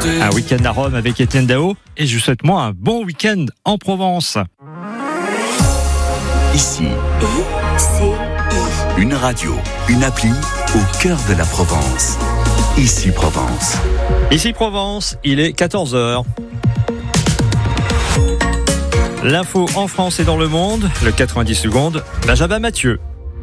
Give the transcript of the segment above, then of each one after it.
Un week-end à Rome avec Étienne Dao. Et je vous souhaite moi un bon week-end en Provence. Ici, une radio, une appli au cœur de la Provence. Ici Provence. Ici Provence, il est 14h. L'info en France et dans le monde, le 90 secondes, Benjamin Mathieu.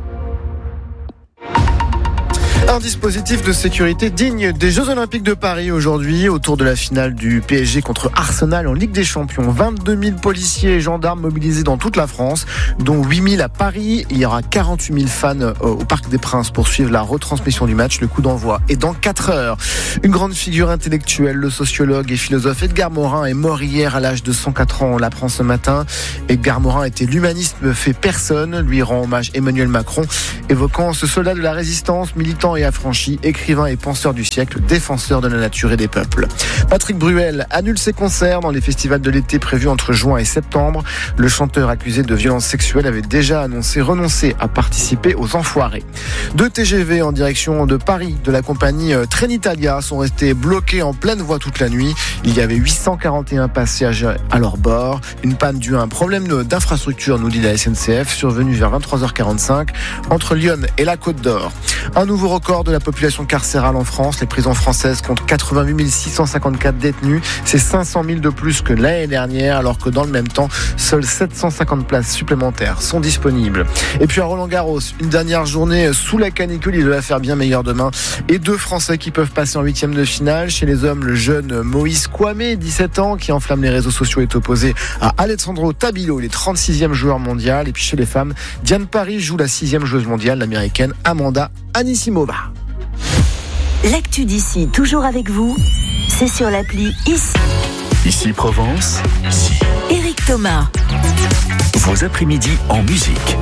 Un dispositif de sécurité digne des Jeux Olympiques de Paris aujourd'hui, autour de la finale du PSG contre Arsenal en Ligue des Champions. 22 000 policiers et gendarmes mobilisés dans toute la France, dont 8 000 à Paris. Il y aura 48 000 fans au Parc des Princes pour suivre la retransmission du match. Le coup d'envoi est dans 4 heures. Une grande figure intellectuelle, le sociologue et philosophe Edgar Morin est mort hier à l'âge de 104 ans. On l'apprend ce matin. Edgar Morin était l'humanisme fait personne, lui rend hommage Emmanuel Macron, évoquant ce soldat de la résistance, militant et affranchi, écrivain et penseur du siècle, défenseur de la nature et des peuples. Patrick Bruel annule ses concerts dans les festivals de l'été prévus entre juin et septembre. Le chanteur accusé de violences sexuelles avait déjà annoncé renoncer à participer aux Enfoirés. 2 TGV en direction de Paris de la compagnie Trenitalia sont restés bloqués en pleine voie toute la nuit. Il y avait 841 passagers à leur bord. Une panne due à un problème d'infrastructure, nous dit la SNCF, survenu vers 23h45 entre Lyon et la Côte d'Or. Un nouveau record de la population carcérale en France. Les prisons françaises comptent 88 654 détenus. C'est 500 000 de plus que l'année dernière, alors que dans le même temps, seules 750 places supplémentaires sont disponibles. Et puis à Roland-Garros, une dernière journée sous la canicule. Il va faire bien meilleur demain. Et 2 Français qui peuvent passer en 8e de finale. Chez les hommes, le jeune Moïse Kouamé, 17 ans, qui enflamme les réseaux sociaux, est opposé à Alessandro Tabilo, il est 36e joueur mondial. Et puis chez les femmes, Diane Paris joue la 6e joueuse mondiale, l'américaine Amanda Anisimova. L'actu d'ici, toujours avec vous, c'est sur l'appli Ici. Ici Provence. Éric Thomas. Vos après-midi en musique.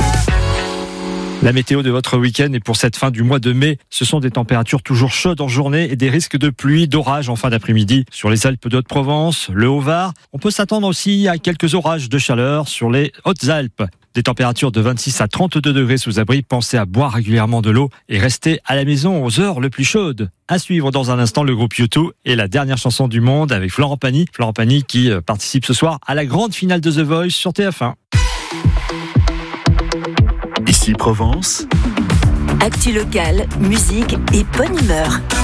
La météo de votre week-end et pour cette fin du mois de mai, ce sont des températures toujours chaudes en journée et des risques de pluie, d'orage en fin d'après-midi sur les Alpes de Haute-Provence, le Haut-Var. On peut s'attendre aussi à quelques orages de chaleur sur les Hautes-Alpes. Des températures de 26 à 32 degrés sous abri. Pensez à boire régulièrement de l'eau et restez à la maison aux heures les plus chaudes. À suivre dans un instant le groupe U2 et la dernière chanson du monde avec Florent Pagny. Florent Pagny qui participe ce soir à la grande finale de The Voice sur TF1. Ici Provence. Actu locale, musique et bonne humeur.